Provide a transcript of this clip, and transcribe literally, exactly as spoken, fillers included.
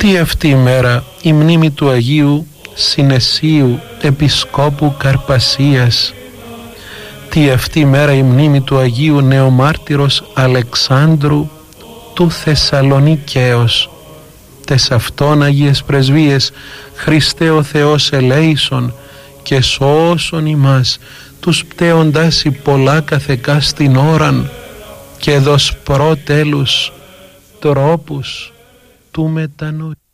Τι αυτή η μέρα η μνήμη του Αγίου Συνεσίου Επισκόπου Καρπασίας, τι αυτή η μέρα η μνήμη του Αγίου Νεομάρτυρος Αλεξάνδρου του Θεσσαλονικαίος. Τες αυτόν Αγίες Πρεσβείες, Χριστέ ο Θεός ελέησον και σώσον ημάς τους πτέοντας πολλά καθεκά στην ώραν και δος προτέλους τρόπους του μετανοή.